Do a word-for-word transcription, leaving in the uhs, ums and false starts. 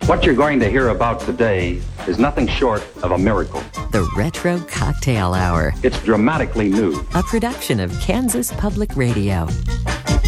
What you're going to hear about today is nothing short of a miracle. The Retro Cocktail Hour, It's dramatically new. a production of Kansas Public Radio.